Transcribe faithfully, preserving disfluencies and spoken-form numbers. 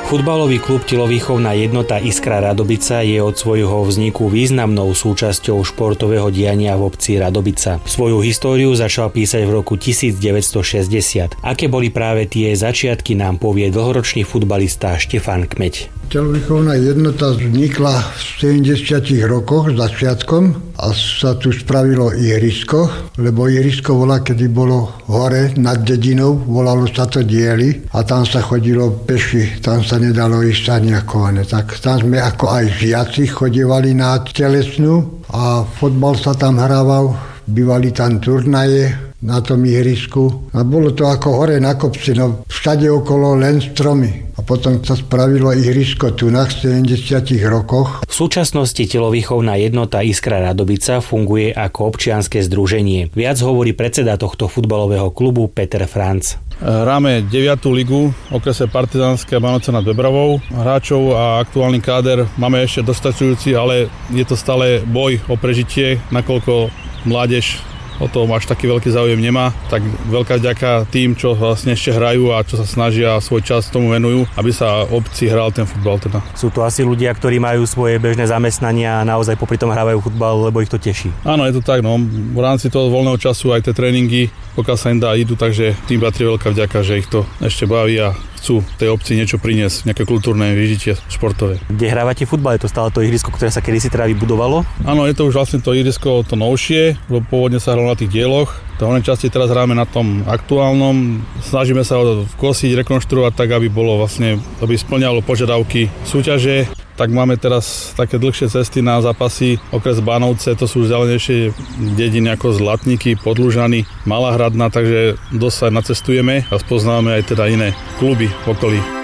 Futbalový klub Telovýchovná jednota Iskra Radobica je od svojho vzniku významnou súčasťou športového diania v obci Radobica. Svoju históriu začal písať v roku devätnásťstošesťdesiat. Aké boli práve tie začiatky, nám povie dlhoročný futbalista Štefan Kmeď. Telovýchovná jednota vznikla v sedemdesiatych rokoch za sviatkom a sa tu spravilo ihrisko, lebo ihrisko bola, kedy bolo hore nad dedinou, volalo sa to Diely a tam sa chodilo peši, tam sa nedalo ísť ani ako. Tak tam sme ako aj žiaci chodievali na telesnú a fotbal sa tam hrával, bývali tam turnaje na tom ihrisku. A bolo to ako hore na kopci, no všade okolo len stromy. A potom sa spravilo ihrisko tu na sedemdesiatych rokoch. V súčasnosti Telovýchovná jednota Iskra Radobica funguje ako občianske združenie. Viac hovorí predseda tohto futbalového klubu Peter Franc. Hráme deviatu ligu v okrese Partizánske a Bánovce nad Bebravou. Hráčov a aktuálny káder máme ešte dostačujúci, ale je to stále boj o prežitie, nakoľko mládež o tom až taký veľký záujem nemá, tak veľká vďaka tým, čo vlastne ešte hrajú a čo sa snažia svoj čas tomu venujú, aby sa obci hral ten futbal teda. Sú to asi ľudia, ktorí majú svoje bežné zamestnania a naozaj popri tom hrávajú futbal, lebo ich to teší. Áno, je to tak, no. V rámci toho voľného času aj tie tréningy, pokiaľ sa im dá, idú, takže tým patrí veľká vďaka, že ich to ešte baví a chcú tej obci niečo priniesť, nejaké kultúrne vyžitie športové. Kde hrávate futbal? Je to stále to ihrisko, ktoré sa kedysi teda vybudovalo? Áno, je to už vlastne to ihrisko to novšie, lebo pôvodne sa hralo na tých dieloch. V hornej časti teraz hráme na tom aktuálnom. Snažíme sa ho vkosiť, rekonštruovať tak, aby bolo vlastne, aby spĺňalo požiadavky súťaže. Tak máme teraz také dlhšie cesty na zápasy. Okres Bánovce, to sú vzdialenejšie dediny ako Zlatníky, Podlužany, Malá Hradná, takže dosť sa nacestujeme a spoznávame aj teda iné kluby v okolí.